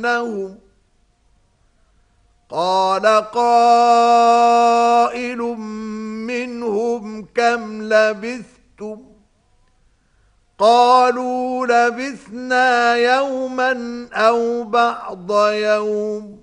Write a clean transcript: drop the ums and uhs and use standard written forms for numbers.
لهم قال قائل منهم كم لبثتم قالوا لبثنا يوما أو بعض يوم